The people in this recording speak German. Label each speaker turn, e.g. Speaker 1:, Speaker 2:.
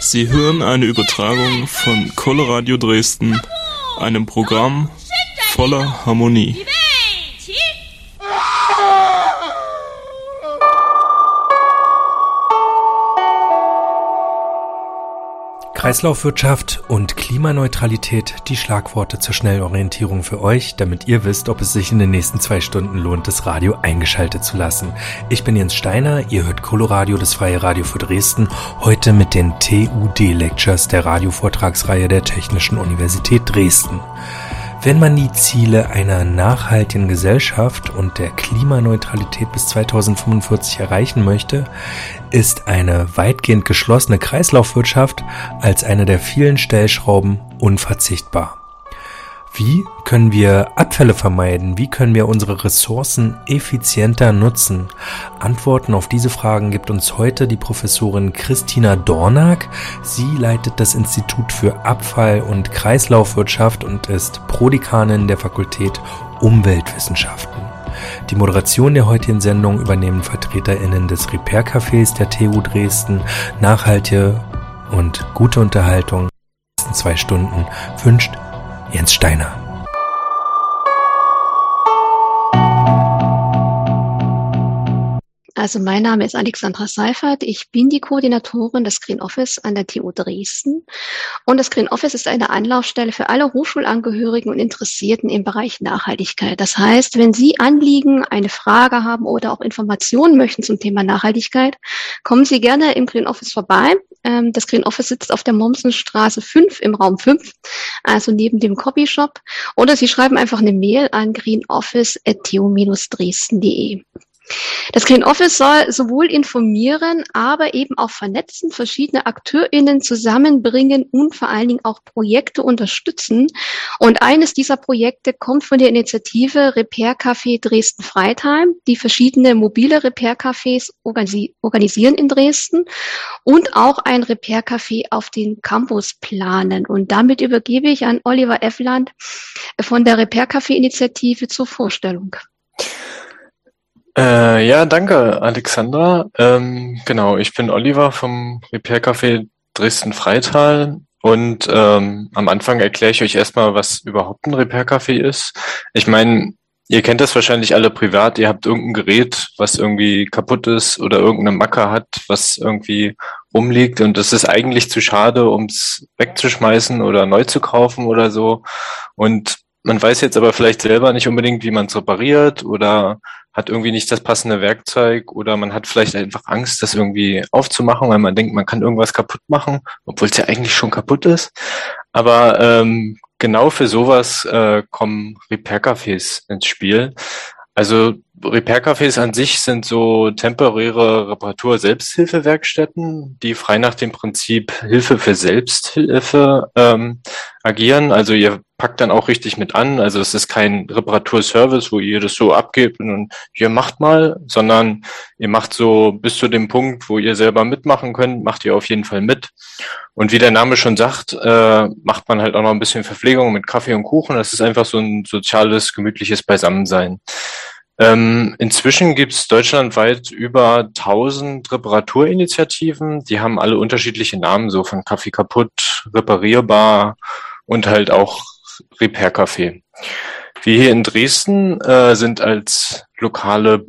Speaker 1: Sie hören eine Übertragung von Coloradio Dresden, einem Programm voller Harmonie.
Speaker 2: Kreislaufwirtschaft und Klimaneutralität, die Schlagworte zur Schnellorientierung für euch, damit ihr wisst, ob es sich in den nächsten 2 Stunden lohnt, das Radio eingeschaltet zu lassen. Ich bin Jens Steiner, ihr hört Coloradio, das freie Radio für Dresden, heute mit den TUD-Lectures der Radiovortragsreihe der Technischen Universität Dresden. Wenn man die Ziele einer nachhaltigen Gesellschaft und der Klimaneutralität bis 2045 erreichen möchte, ist eine weitgehend geschlossene Kreislaufwirtschaft als eine der vielen Stellschrauben unverzichtbar. Wie können wir Abfälle vermeiden? Wie können wir unsere Ressourcen effizienter nutzen? Antworten auf diese Fragen gibt uns heute die Professorin Christina Dornack. Sie leitet das Institut für Abfall- und Kreislaufwirtschaft und ist Prodekanin der Fakultät Umweltwissenschaften. Die Moderation der heutigen Sendung übernehmen VertreterInnen des Repair-Cafés der TU Dresden. Nachhaltige und gute Unterhaltung in den nächsten 2 Stunden wünscht Jens Steiner.
Speaker 3: Also mein Name ist Alexandra Seifert. Ich bin die Koordinatorin des Green Office an der TU Dresden. Und das Green Office ist eine Anlaufstelle für alle Hochschulangehörigen und Interessierten im Bereich Nachhaltigkeit. Das heißt, wenn Sie Anliegen, eine Frage haben oder auch Informationen möchten zum Thema Nachhaltigkeit, kommen Sie gerne im Green Office vorbei. Das Green Office sitzt auf der Mommsenstraße 5 im Raum 5, also neben dem Copyshop. Oder Sie schreiben einfach eine Mail an greenoffice@tu-dresden.de. Das Green Office soll sowohl informieren, aber eben auch vernetzen, verschiedene AkteurInnen zusammenbringen und vor allen Dingen auch Projekte unterstützen. Und eines dieser Projekte kommt von der Initiative Repair Café Dresden-Freitheim, die verschiedene mobile Repair Cafés organisieren in Dresden und auch ein Repair Café auf den Campus planen. Und damit übergebe ich an Oliver Effland von der Repair Café Initiative zur Vorstellung.
Speaker 4: Ja, danke, Alexandra. Genau, ich bin Oliver vom Repair Café Dresden-Freital und am Anfang erkläre ich euch erstmal, was überhaupt ein Repair Café ist. Ich meine, ihr kennt das wahrscheinlich alle privat, ihr habt irgendein Gerät, was irgendwie kaputt ist oder irgendeine Macke hat, was irgendwie rumliegt und es ist eigentlich zu schade, um es wegzuschmeißen oder neu zu kaufen oder so. Und man weiß jetzt aber vielleicht selber nicht unbedingt, wie man es repariert oder hat irgendwie nicht das passende Werkzeug oder man hat vielleicht einfach Angst, das irgendwie aufzumachen, weil man denkt, man kann irgendwas kaputt machen, obwohl es ja eigentlich schon kaputt ist. Aber genau für sowas kommen Repair-Cafés ins Spiel. Also Repair-Cafés an sich sind so temporäre Reparatur-Selbsthilfewerkstätten, die frei nach dem Prinzip Hilfe für Selbsthilfe agieren. Also ihr packt dann auch richtig mit an. Also es ist kein Reparaturservice, wo ihr das so abgebt und ihr macht mal, sondern ihr macht so bis zu dem Punkt, wo ihr selber mitmachen könnt, macht ihr auf jeden Fall mit. Und wie der Name schon sagt, macht man halt auch noch ein bisschen Verpflegung mit Kaffee und Kuchen. Das ist einfach so ein soziales, gemütliches Beisammensein. Inzwischen gibt es deutschlandweit über 1000 Reparaturinitiativen. Die haben alle unterschiedliche Namen, so von Kaffee kaputt, reparierbar und halt auch Repair Café. Wir hier in Dresden sind als lokale